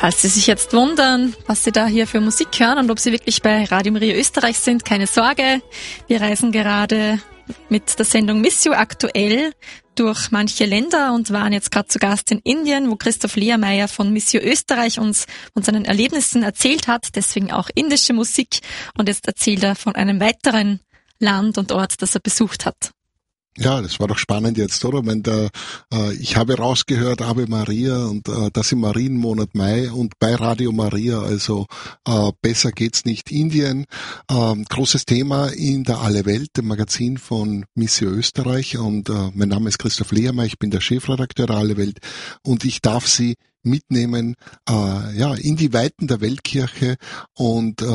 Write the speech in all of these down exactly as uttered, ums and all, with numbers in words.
Falls Sie sich jetzt wundern, was Sie da hier für Musik hören und ob Sie wirklich bei Radio Maria Österreich sind, keine Sorge. Wir reisen gerade mit der Sendung Miss You aktuell durch manche Länder und waren jetzt gerade zu Gast in Indien, wo Christoph Lehrmeier von Miss You Österreich uns von seinen Erlebnissen erzählt hat, deswegen auch indische Musik. Und jetzt erzählt er von einem weiteren Land und Ort, das er besucht hat. Ja, das war doch spannend jetzt, oder? Wenn der, äh, ich habe rausgehört, Ave Maria und äh, das im Marienmonat Mai und bei Radio Maria, also äh, besser geht's nicht. Indien, äh, großes Thema in der Alle Welt, dem Magazin von Miss You Österreich, und äh, mein Name ist Christoph Lehrmeier, ich bin der Chefredakteur der Alle Welt und ich darf Sie mitnehmen äh, ja in die Weiten der Weltkirche und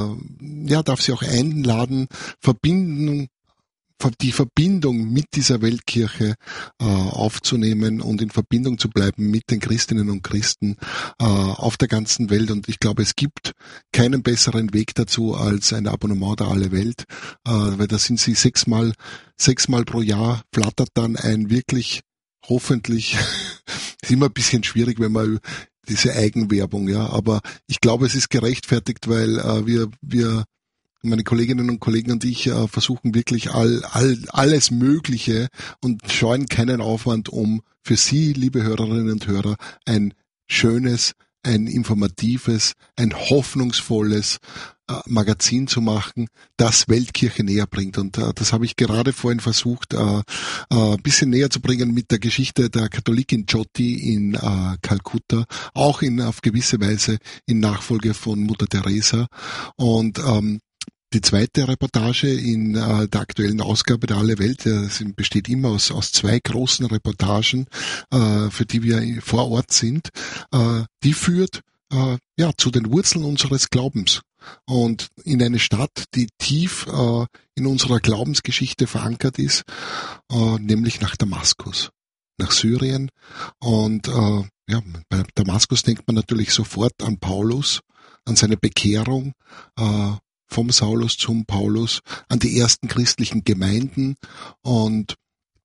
äh, ja darf Sie auch einladen, verbinden die Verbindung mit dieser Weltkirche äh, aufzunehmen und in Verbindung zu bleiben mit den Christinnen und Christen äh, auf der ganzen Welt. Und ich glaube, es gibt keinen besseren Weg dazu als ein Abonnement der Alle Welt, äh, weil da sind sie sechsmal, sechsmal pro Jahr flattert dann ein wirklich, hoffentlich, ist immer ein bisschen schwierig, wenn man diese Eigenwerbung, ja, aber ich glaube, es ist gerechtfertigt, weil äh, wir, wir meine Kolleginnen und Kollegen und ich äh, versuchen wirklich all, all, alles Mögliche und scheuen keinen Aufwand, um für Sie, liebe Hörerinnen und Hörer, ein schönes, ein informatives, ein hoffnungsvolles äh, Magazin zu machen, das Weltkirche näher bringt. Und äh, das habe ich gerade vorhin versucht, äh, äh, ein bisschen näher zu bringen mit der Geschichte der Katholikin Jyoti in äh, Kalkutta, auch in auf gewisse Weise in Nachfolge von Mutter Teresa. Und ähm, die zweite Reportage in äh, der aktuellen Ausgabe der Alle Welt, äh, besteht immer aus, aus zwei großen Reportagen, äh, für die wir vor Ort sind. Äh, die führt äh, ja zu den Wurzeln unseres Glaubens und in eine Stadt, die tief äh, in unserer Glaubensgeschichte verankert ist, äh, nämlich nach Damaskus, nach Syrien. Und äh, ja, bei Damaskus denkt man natürlich sofort an Paulus, an seine Bekehrung, äh, vom Saulus zum Paulus, an die ersten christlichen Gemeinden. Und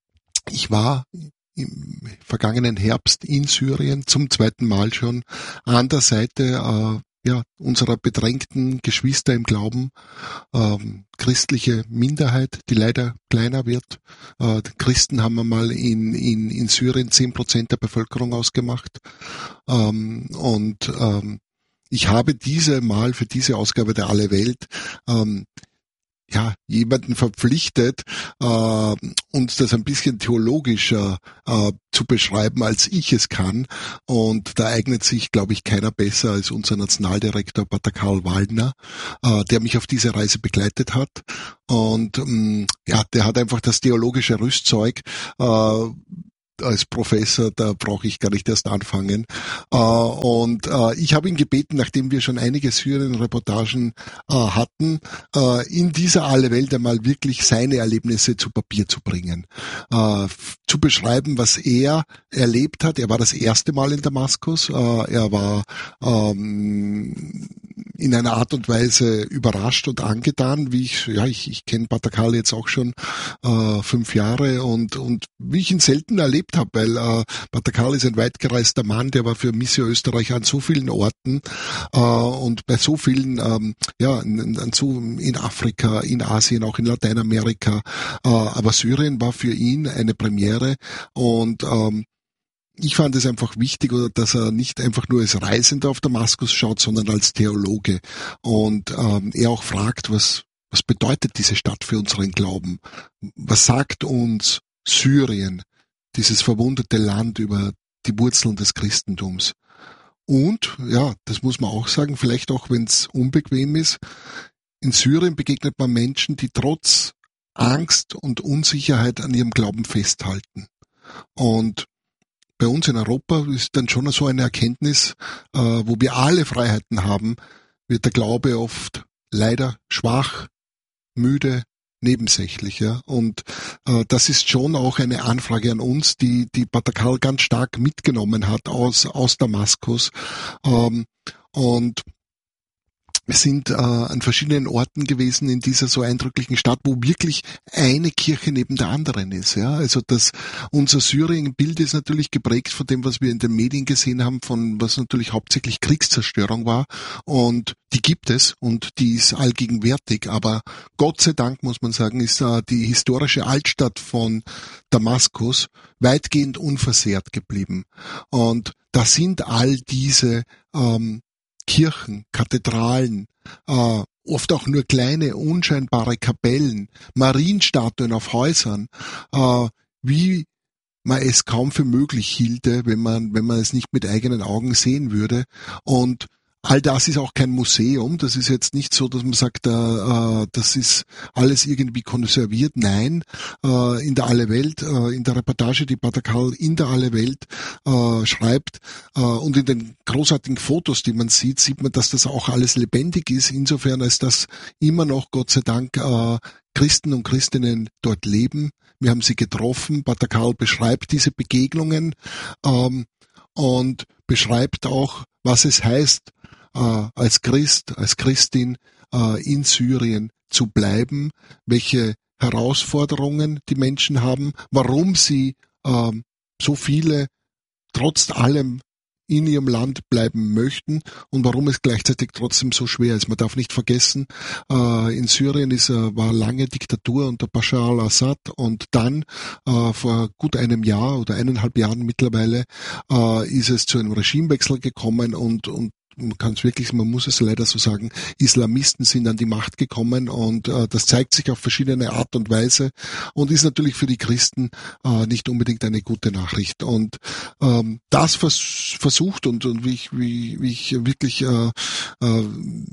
ich war im vergangenen Herbst in Syrien zum zweiten Mal schon an der Seite äh, ja unserer bedrängten Geschwister im Glauben, ähm, christliche Minderheit, die leider kleiner wird. Äh, Christen haben einmal in, in, in Syrien zehn Prozent der Bevölkerung ausgemacht. Ähm, und ähm, Ich habe diese Mal für diese Ausgabe der Alle Welt ähm, ja jemanden verpflichtet, äh, uns das ein bisschen theologischer äh, zu beschreiben, als ich es kann. Und da eignet sich, glaube ich, keiner besser als unser Nationaldirektor Pater Karl Waldner, äh, der mich auf diese Reise begleitet hat. Und ähm, ja, der hat einfach das theologische Rüstzeug. Äh, als Professor, da brauche ich gar nicht erst anfangen. Äh, und äh, ich habe ihn gebeten, nachdem wir schon einige Syrien-Reportagen äh, hatten, äh, in dieser Alle Welt einmal wirklich seine Erlebnisse zu Papier zu bringen. Äh, f- zu beschreiben, was er erlebt hat. Er war das erste Mal in Damaskus. Äh, er war ähm, in einer Art und Weise überrascht und angetan, wie ich, ja, ich, ich kenne Pater Karl jetzt auch schon äh, fünf Jahre und, und wie ich ihn selten erlebt habe, weil äh, Pater Karl ist ein weitgereister Mann, der war für Miss You Österreich an so vielen Orten äh, und bei so vielen, ähm, ja, in, in, so in Afrika, in Asien, auch in Lateinamerika, äh, aber Syrien war für ihn eine Premiere und ähm, ich fand es einfach wichtig, dass er nicht einfach nur als Reisender auf Damaskus schaut, sondern als Theologe. Und ähm, er auch fragt, was, was bedeutet diese Stadt für unseren Glauben? Was sagt uns Syrien, dieses verwundete Land, über die Wurzeln des Christentums? Und, ja, das muss man auch sagen, vielleicht auch, wenn es unbequem ist, in Syrien begegnet man Menschen, die trotz Angst und Unsicherheit an ihrem Glauben festhalten. Und bei uns in Europa ist dann schon so eine Erkenntnis, äh, wo wir alle Freiheiten haben, wird der Glaube oft leider schwach, müde, nebensächlich. Ja? Und äh, das ist schon auch eine Anfrage an uns, die die Pater Karl ganz stark mitgenommen hat aus aus Damaskus. Ähm, und wir sind äh, an verschiedenen Orten gewesen in dieser so eindrücklichen Stadt, wo wirklich eine Kirche neben der anderen ist. Ja, also das unser Syrien-Bild ist natürlich geprägt von dem, was wir in den Medien gesehen haben, von was natürlich hauptsächlich Kriegszerstörung war. Und die gibt es und die ist allgegenwärtig. Aber Gott sei Dank, muss man sagen, ist äh, die historische Altstadt von Damaskus weitgehend unversehrt geblieben. Und da sind all diese ähm, Kirchen, Kathedralen, äh, oft auch nur kleine, unscheinbare Kapellen, Marienstatuen auf Häusern, äh, wie man es kaum für möglich hielte, wenn man, wenn man es nicht mit eigenen Augen sehen würde. Und all das ist auch kein Museum. Das ist jetzt nicht so, dass man sagt, äh, das ist alles irgendwie konserviert. Nein, äh, in der Alle Welt, äh, in der Reportage, die Pater Karl in der Alle Welt äh, schreibt äh, und in den großartigen Fotos, die man sieht, sieht man, dass das auch alles lebendig ist. Insofern, als dass immer noch, Gott sei Dank, äh, Christen und Christinnen dort leben. Wir haben sie getroffen. Pater Karl beschreibt diese Begegnungen ähm, und beschreibt auch, was es heißt, äh, als Christ, als Christin äh, in Syrien zu bleiben, welche Herausforderungen die Menschen haben, warum sie äh, so viele trotz allem in ihrem Land bleiben möchten und warum es gleichzeitig trotzdem so schwer ist. Man darf nicht vergessen, äh, in Syrien ist, äh, war lange Diktatur unter Bashar al-Assad und dann äh, vor gut einem Jahr oder eineinhalb Jahren mittlerweile äh, ist es zu einem Regimewechsel gekommen und, und man kann es wirklich, man muss es leider so sagen, Islamisten sind an die Macht gekommen und äh, das zeigt sich auf verschiedene Art und Weise und ist natürlich für die Christen äh, nicht unbedingt eine gute Nachricht. Und ähm, das vers versucht und, und wie ich, wie, wie ich wirklich, äh, äh,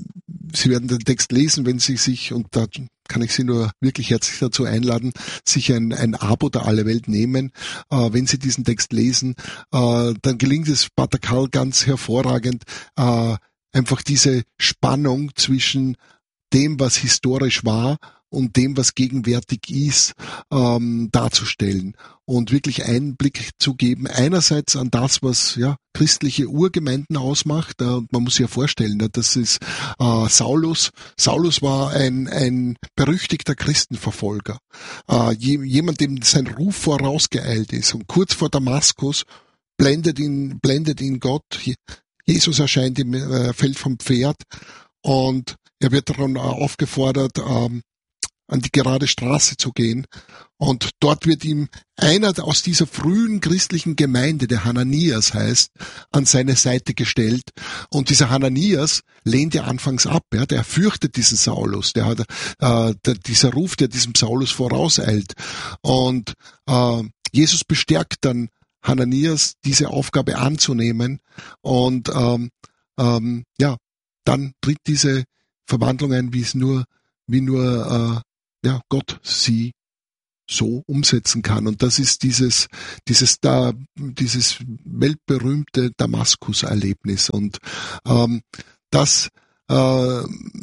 Sie werden den Text lesen, wenn Sie sich, und da kann ich Sie nur wirklich herzlich dazu einladen, sich ein, ein Abo der Alle Welt nehmen. Äh, wenn Sie diesen Text lesen, äh, dann gelingt es Pater Karl ganz hervorragend, äh, einfach diese Spannung zwischen dem, was historisch war und dem, was gegenwärtig ist, ähm, darzustellen und wirklich Einblick zu geben, einerseits an das, was ja christliche Urgemeinden ausmacht. Äh, man muss sich ja vorstellen, das ist äh, Saulus. Saulus war ein, ein berüchtigter Christenverfolger, äh, jemand, dem sein Ruf vorausgeeilt ist und kurz vor Damaskus blendet ihn, blendet ihn Gott. Jesus erscheint ihm, äh, fällt vom Pferd und er wird daran aufgefordert, ähm, an die gerade Straße zu gehen. Und dort wird ihm einer aus dieser frühen christlichen Gemeinde, der Hananias heißt, an seine Seite gestellt. Und dieser Hananias lehnt ja anfangs ab. Ja, der fürchtet diesen Saulus. Der hat äh, der, dieser Ruf, der diesem Saulus vorauseilt. Und äh, Jesus bestärkt dann Hananias, diese Aufgabe anzunehmen. Und ähm, ähm, ja, dann tritt diese Verwandlung ein, wie es nur, wie nur äh, ja, Gott sie so umsetzen kann. Und das ist dieses, dieses da, dieses weltberühmte Damaskus-Erlebnis. Und ähm, das äh,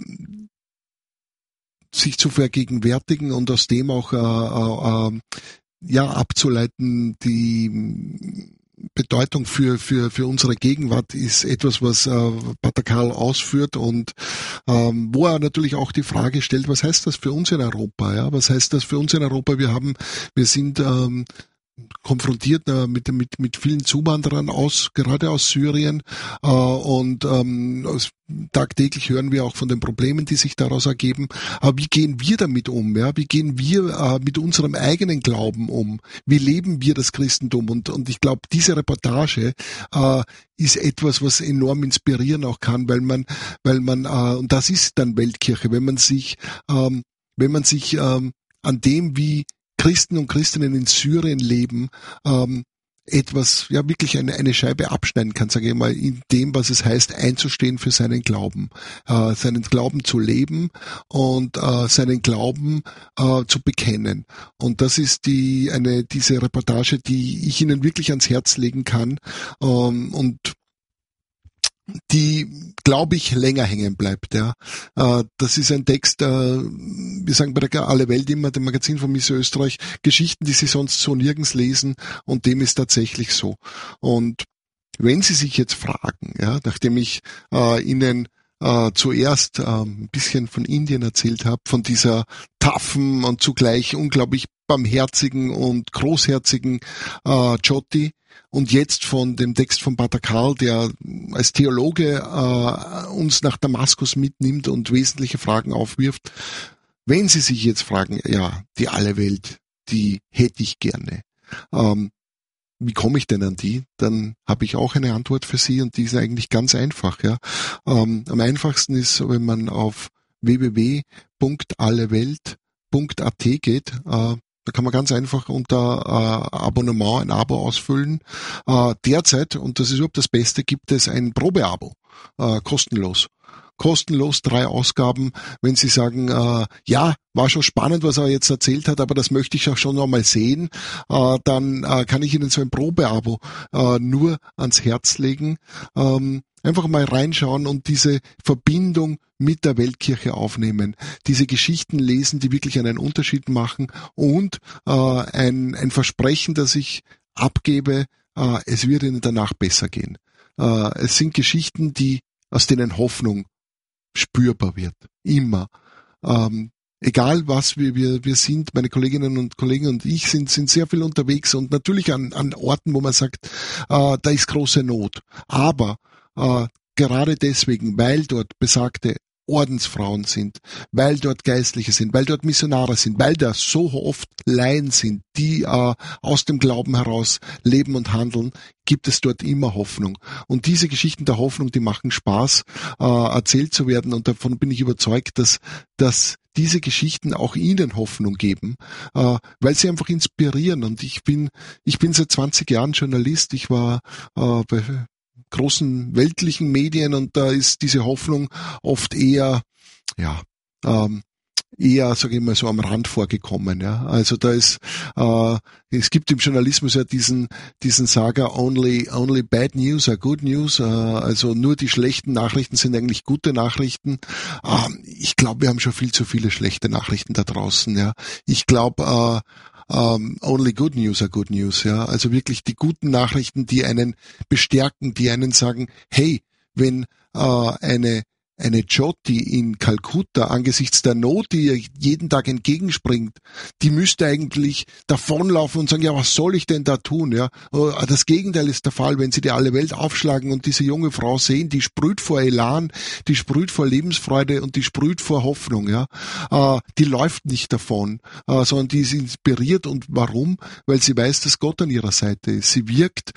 sich zu vergegenwärtigen und aus dem auch äh, äh, ja abzuleiten, die Bedeutung für für für unsere Gegenwart ist etwas, was äh, Pater Karl ausführt und ähm, wo er natürlich auch die Frage stellt, was heißt das für uns in Europa? Ja, was heißt das für uns in Europa? Wir haben, wir sind ähm, konfrontiert äh, mit mit mit vielen Zuwanderern aus gerade aus Syrien äh, und ähm, aus, tagtäglich hören wir auch von den Problemen, die sich daraus ergeben. Aber wie gehen wir damit um? Ja, wie gehen wir äh, mit unserem eigenen Glauben um? Wie leben wir das Christentum? Und und ich glaube, diese Reportage äh, ist etwas, was enorm inspirieren auch kann, weil man weil man äh, und das ist dann Weltkirche, wenn man sich ähm, wenn man sich ähm, an dem, wie Christen und Christinnen in Syrien leben, ähm, etwas, ja wirklich eine, eine Scheibe abschneiden kann, sage ich mal, in dem, was es heißt, einzustehen für seinen Glauben, äh, seinen Glauben zu leben und äh, seinen Glauben äh, zu bekennen. Und das ist die eine diese Reportage, die ich Ihnen wirklich ans Herz legen kann ähm, und die, glaube ich, länger hängen bleibt. Ja, äh, das ist ein Text, äh, wir sagen bei der Alle Welt immer, dem Magazin von Missio Österreich, Geschichten, die Sie sonst so nirgends lesen, und dem ist tatsächlich so. Und wenn Sie sich jetzt fragen, ja, nachdem ich äh, Ihnen äh, äh, zuerst äh, ein bisschen von Indien erzählt habe, von dieser taffen und zugleich unglaublich barmherzigen und großherzigen äh, Jyoti, und jetzt von dem Text von Pater Karl, der als Theologe äh, uns nach Damaskus mitnimmt und wesentliche Fragen aufwirft. Wenn Sie sich jetzt fragen, ja, die alle Welt, die hätte ich gerne. Ähm, wie komme ich denn an die? Dann habe ich auch eine Antwort für Sie, und die ist eigentlich ganz einfach. Ja. Ähm, am einfachsten ist, wenn man auf w w w punkt allewelt punkt a t geht. Äh, da kann man ganz einfach unter äh, Abonnement ein Abo ausfüllen. Äh, derzeit, und das ist überhaupt das Beste, gibt es ein Probeabo, äh, kostenlos. Kostenlos drei Ausgaben, wenn Sie sagen, äh, ja, war schon spannend, was er jetzt erzählt hat, aber das möchte ich auch schon noch mal sehen, äh, dann äh, kann ich Ihnen so ein Probeabo äh, nur ans Herz legen. Ähm, einfach mal reinschauen und diese Verbindung mit der Weltkirche aufnehmen, diese Geschichten lesen, die wirklich einen Unterschied machen, und äh, ein, ein Versprechen, das ich abgebe, äh, es wird Ihnen danach besser gehen. Äh, es sind Geschichten, die aus denen Hoffnung spürbar wird. Immer. Ähm, egal was wir, wir, wir sind, meine Kolleginnen und Kollegen und ich sind, sind sehr viel unterwegs, und natürlich an, an Orten, wo man sagt, äh, da ist große Not. Aber äh, gerade deswegen, weil dort besagte Ordensfrauen sind, weil dort Geistliche sind, weil dort Missionare sind, weil da so oft Laien sind, die äh, aus dem Glauben heraus leben und handeln, gibt es dort immer Hoffnung. Und diese Geschichten der Hoffnung, die machen Spaß, äh, erzählt zu werden, und davon bin ich überzeugt, dass, dass diese Geschichten auch Ihnen Hoffnung geben, äh, weil sie einfach inspirieren. Und ich bin, ich bin seit zwanzig Jahren Journalist. Ich war äh, bei großen weltlichen Medien, und da ist diese Hoffnung oft eher, ja, ähm, eher, sage ich mal, so am Rand vorgekommen. Ja, also da ist, äh, es gibt im Journalismus ja diesen diesen Saga only only bad news are good news. Äh, also nur die schlechten Nachrichten sind eigentlich gute Nachrichten. Ähm, ich glaube, wir haben schon viel zu viele schlechte Nachrichten da draußen. Ja, ich glaube, äh, Um, only good news are good news, ja. Also wirklich die guten Nachrichten, die einen bestärken, die einen sagen, hey, wenn äh, eine eine Jyoti in Kalkutta angesichts der Not, die ihr jeden Tag entgegenspringt, die müsste eigentlich davonlaufen und sagen, ja, was soll ich denn da tun, ja? Das Gegenteil ist der Fall, wenn sie die alle Welt aufschlagen und diese junge Frau sehen, die sprüht vor Elan, die sprüht vor Lebensfreude und die sprüht vor Hoffnung, ja? Die läuft nicht davon, sondern die ist inspiriert. Und warum? Weil sie weiß, dass Gott an ihrer Seite ist. Sie wirkt,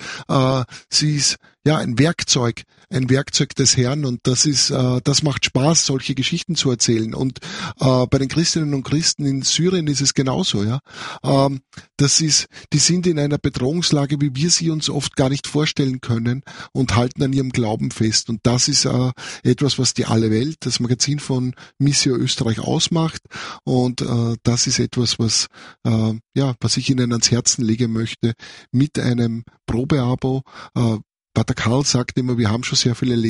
sie ist ja ein Werkzeug, ein Werkzeug des Herrn, und das ist, äh, das macht Spaß, solche Geschichten zu erzählen. Und äh, bei den Christinnen und Christen in Syrien ist es genauso, ja. Ähm, das ist, die sind in einer Bedrohungslage, wie wir sie uns oft gar nicht vorstellen können, und halten an ihrem Glauben fest. Und das ist äh, etwas, was die Alle Welt, das Magazin von Missio Österreich, ausmacht. Und äh, das ist etwas, was äh, ja, was ich Ihnen ans Herzen legen möchte, mit einem Probeabo. Äh, Pater Karl sagt immer, wir haben schon sehr viele